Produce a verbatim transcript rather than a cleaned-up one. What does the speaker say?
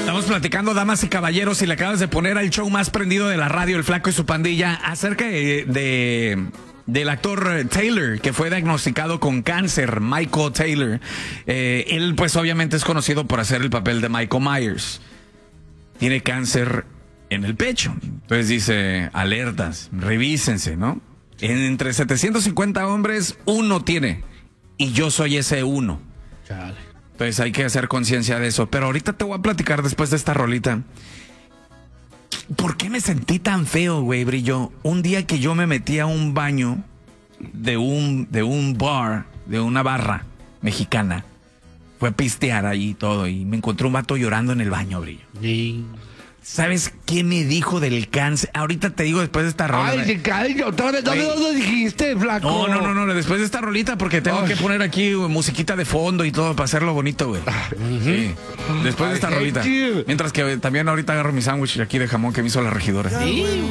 Estamos platicando, damas y caballeros, y le acabas de poner al show más prendido de la radio, El Flaco y su Pandilla, acerca de, de del actor Taylor, que fue diagnosticado con cáncer, Michael Taylor. Eh, él, pues, obviamente es conocido por hacer el papel de Michael Myers. Tiene cáncer en el pecho. Entonces dice, alertas, revísense, ¿no? En, entre setecientos cincuenta hombres, uno tiene. Y yo soy ese uno. Chale. Entonces hay que hacer conciencia de eso. Pero ahorita te voy a platicar después de esta rolita. ¿Por qué me sentí tan feo, güey, Brillo? Un día que yo me metí a un baño de un, de un bar, de una barra mexicana. Fue a pistear ahí y todo. Y me encontré un vato llorando en el baño, Brillo. Sí. ¿Sabes qué me dijo del cáncer? Ahorita te digo después de esta rolita. Ay, se cae, otra vez, ¿dónde lo dijiste, Flaco? No, no, no, no, después de esta rolita, porque tengo Ay. que poner aquí musiquita de fondo y todo para hacerlo bonito, güey. Sí. Después de esta rolita. Mientras que también ahorita agarro mi sándwich aquí de jamón que me hizo la regidora. Sí.